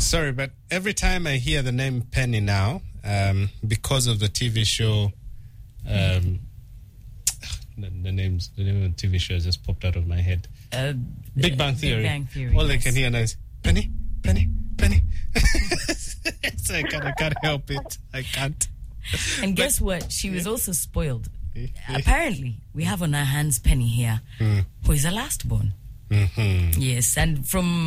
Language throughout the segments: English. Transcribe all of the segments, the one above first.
Sorry, but every time I hear the name Penny now, because of the TV show, the name of the TV show just popped out of my head. Big Bang Theory. Big Bang Theory. All I can hear now is Penny, Penny, Penny. So I can't help it. I can't. And guess what? She was also spoiled. Apparently, we have on our hands Penny here, who is a last born. Mm-hmm. Yes, and from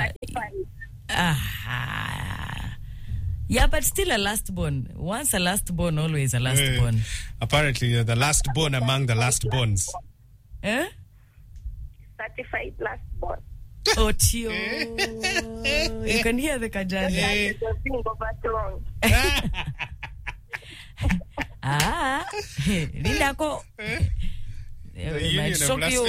yeah, but still a last born. Once a last born, always a last born. Apparently, you're the last born among the last borns. Eh? Certified last born. Oh, Tio. You can hear the Kajani. Lindako. Might shock you.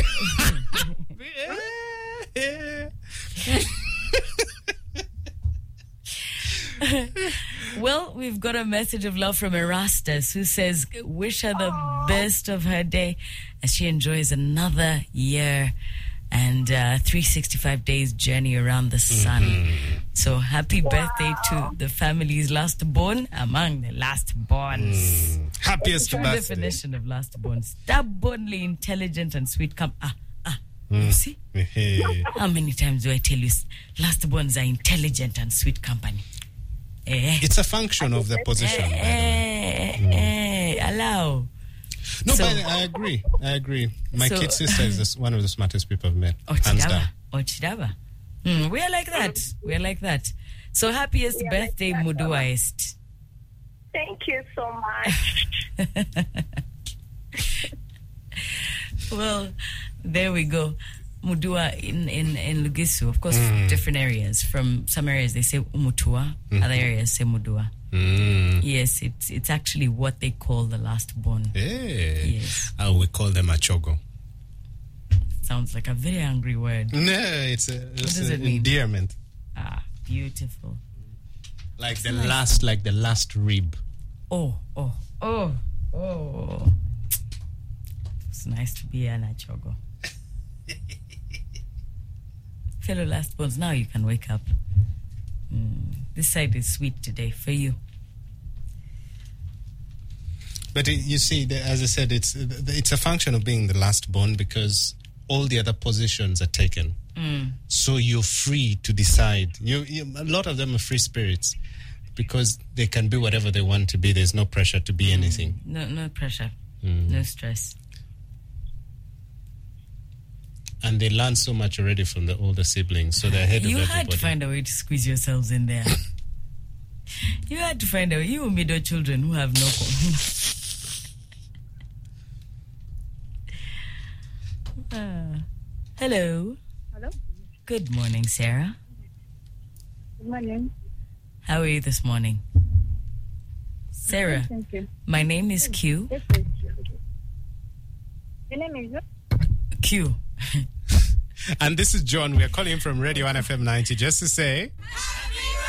Well, we've got a message of love from Erastus, who says, wish her the best of her day as she enjoys another year and 365 days journey around the sun. So happy birthday to the family's last born among the last borns. Happiest True birthday. definition of last born: stubbornly intelligent and sweet. You see? How many times do I tell you last borns are intelligent and sweet company? It's a function of the position. Allow. No, but I agree. My kid sister is one of the smartest people I've met. Hands down. Ochidaba. We are like that. So happiest birthday, Mudua Est. Thank you so much. Well, there we go. Mudua in Lugisu, of course, different areas. From some areas they say Umutua, other areas say Mudua. Yes, it's actually what they call the last born. Yes. We call them achogo. Sounds like a very angry word. No, it's an endearment. Ah, beautiful. Like the last rib. Oh. It's nice to be an achogo. Fellow last borns, now you can wake up. This side is sweet today for you. But you see, as I said, it's a function of being the last born because all the other positions are taken. So you're free to decide. A lot of them are free spirits because they can be whatever they want to be. There's no pressure to be anything. No pressure. No stress. And they learn so much already from the older siblings, so they're ahead of everybody. You had to find a way to squeeze yourselves in there. You had to find a way. You middle children who have no... Hello. Hello. Good morning, Sarah. Good morning. How are you this morning? Sarah, Thank you. my name is Q. Your name is what? Q. And this is John. We are calling from Radio 1FM 90 just to say...